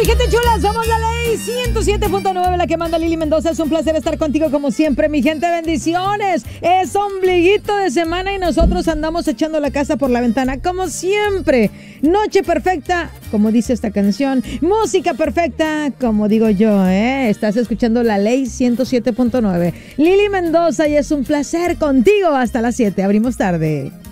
mi gente chula, somos la ley 107.9, la que manda Lili Mendoza. Es un placer estar contigo como siempre, mi gente, bendiciones. Es ombliguito de semana y nosotros andamos echando la casa por la ventana como siempre. Noche perfecta, como dice esta canción. Música perfecta, como digo yo, Estás escuchando la ley 107.9. Lili Mendoza y es un placer contigo hasta las 7. Abrimos tarde.